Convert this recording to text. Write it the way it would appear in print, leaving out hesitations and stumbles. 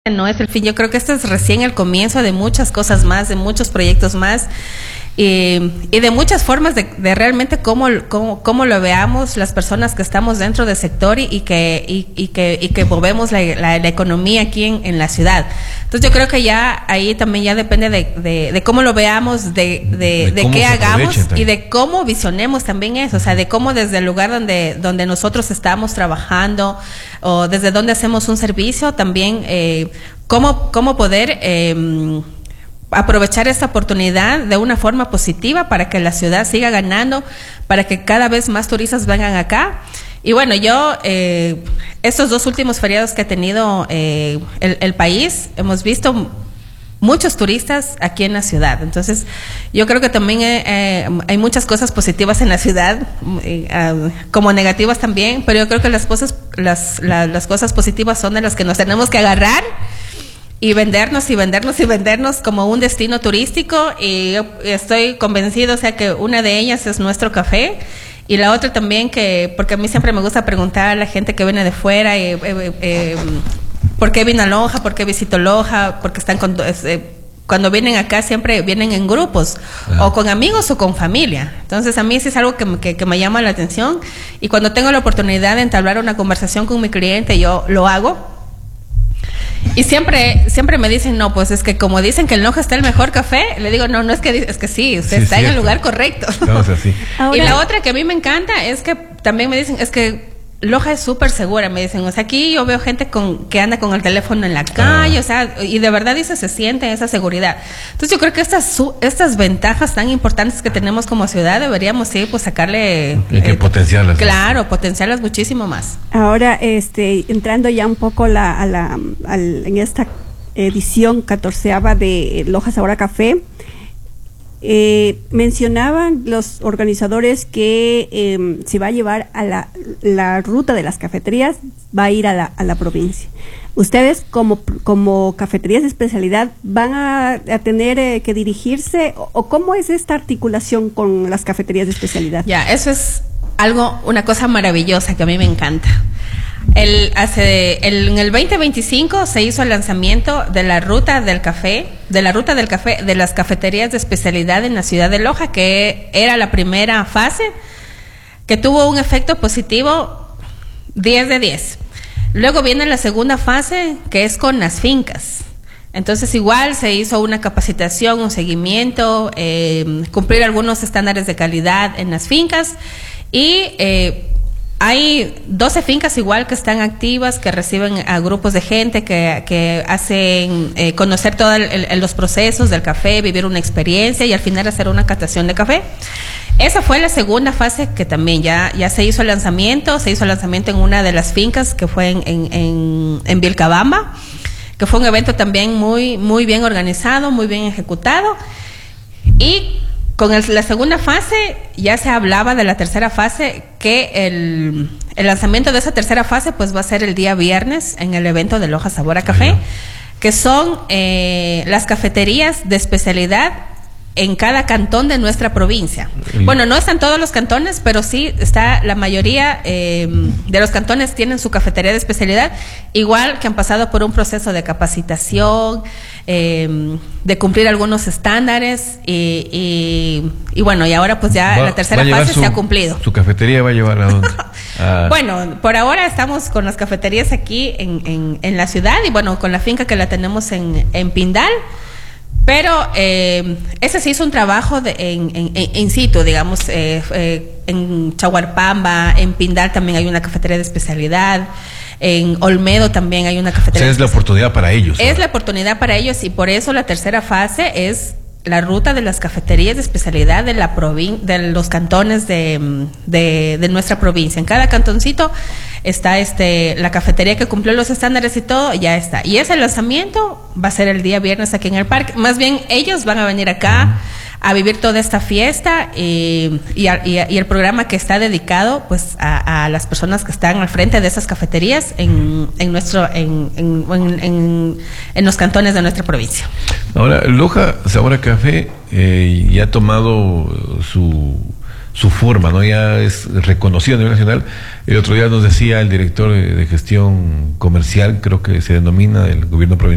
No es el fin, yo creo que este es recién el comienzo de muchas cosas más, de muchos proyectos más y de muchas formas de realmente cómo lo veamos las personas que estamos dentro del sector y que movemos la economía aquí en la ciudad. Entonces yo creo que ya ahí también ya depende de cómo lo veamos, de qué hagamos y de cómo visionemos también eso, o sea, de cómo desde el lugar donde nosotros estamos trabajando o desde donde hacemos un servicio también cómo poder aprovechar esta oportunidad de una forma positiva para que la ciudad siga ganando, para que cada vez más turistas vengan acá. Y bueno, yo, estos dos últimos feriados que ha tenido el país, hemos visto muchos turistas aquí en la ciudad. Entonces, yo creo que también hay muchas cosas positivas en la ciudad, como negativas también, pero yo creo que las cosas positivas son de las que nos tenemos que agarrar y vendernos como un destino turístico, y yo estoy convencido, o sea, que una de ellas es nuestro café, y la otra también porque a mí siempre me gusta preguntar a la gente que viene de fuera, ¿por qué vino a Loja? ¿Por qué visitó Loja? Porque están cuando vienen acá siempre vienen en grupos, o con amigos o con familia. Entonces a mí sí es algo que me llama la atención, y cuando tengo la oportunidad de entablar una conversación con mi cliente, yo lo hago. Y siempre me dicen, no, pues es que como dicen que en Loja está el mejor café, le digo, no es que sí, usted está en el lugar correcto. Vamos así. Y la otra que a mí me encanta es que también me dicen, es que Loja es súper segura, me dicen, o sea, aquí yo veo gente que anda con el teléfono en la calle, o sea, y de verdad dice, se siente esa seguridad. Entonces yo creo que estas ventajas tan importantes que tenemos como ciudad deberíamos sí, pues sacarle y que potenciarlas. Claro, potenciarlas muchísimo más. Ahora, entrando ya un poco en esta edición 14ª de Loja Sabor a Café, mencionaban los organizadores que se va a llevar a la ruta de las cafeterías, va a ir a la provincia. ¿Ustedes como cafeterías de especialidad van a tener que dirigirse o cómo es esta articulación con las cafeterías de especialidad? Ya, eso es una cosa maravillosa que a mí me encanta. En el 2025 se hizo el lanzamiento de la ruta del café, de las cafeterías de especialidad en la ciudad de Loja, que era la primera fase, que tuvo un efecto positivo 10 de 10. Luego viene la segunda fase, que es con las fincas. Entonces igual se hizo una capacitación, un seguimiento, cumplir algunos estándares de calidad en las fincas, y hay 12 fincas igual que están activas, que reciben a grupos de gente que hacen conocer todos los procesos del café, vivir una experiencia y al final hacer una catación de café. Esa fue la segunda fase, que también ya se hizo el lanzamiento. Se hizo el lanzamiento en una de las fincas, que fue en Vilcabamba, que fue un evento también muy, muy bien organizado, muy bien ejecutado. Y con la segunda fase ya se hablaba de la tercera fase, que el lanzamiento de esa tercera fase pues va a ser el día viernes en el evento de Loja Sabor a Café, que son las cafeterías de especialidad en cada cantón de nuestra provincia. Bueno, no están todos los cantones, pero sí está la mayoría de los cantones tienen su cafetería de especialidad, igual que han pasado por un proceso de capacitación, de cumplir algunos estándares y bueno, y ahora pues ya la tercera fase se ha cumplido. ¿Su cafetería va a llevar a dónde? Bueno, por ahora estamos con las cafeterías aquí en la ciudad, y bueno, con la finca que la tenemos en Pindal. Pero ese se hizo un trabajo in situ, digamos, en Chaguarpamba, en Pindal también hay una cafetería de especialidad, en Olmedo también hay una cafetería. O sea, es la oportunidad para ellos. Es la oportunidad para ellos, y por eso la tercera fase es la ruta de las cafeterías de especialidad de los cantones de nuestra provincia. En cada cantoncito está la cafetería que cumplió los estándares y todo, ya está. Y ese lanzamiento va a ser el día viernes aquí en el parque. Más bien ellos van a venir acá a vivir toda esta fiesta y el programa que está dedicado pues a las personas que están al frente de esas cafeterías en los cantones de nuestra provincia. Ahora, Loja Sabor a Café ya ha tomado su forma, ¿no? Ya es reconocido a nivel nacional. El otro día nos decía el director de gestión comercial, creo que se denomina, del gobierno provincial,